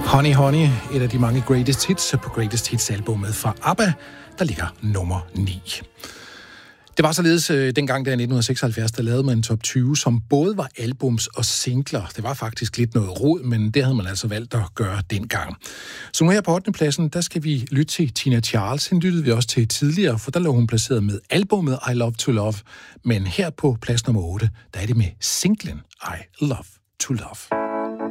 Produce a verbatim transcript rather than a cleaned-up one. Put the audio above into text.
Honey Honey, et af de mange greatest hits på Greatest Hits-albummet fra ABBA, der ligger nummer ni. Det var således øh, dengang der i nitten seksoghalvfjerds, der lavede man en top tyve, som både var albums og singler. Det var faktisk lidt noget rod, men det havde man altså valgt at gøre dengang. Så nu her på ottende pladsen, der skal vi lytte til Tina Charles. Hende lyttede vi også til tidligere, for der lå hun placeret med albumet I Love to Love. Men her på plads nummer otte, der er det med singlen I Love to Love.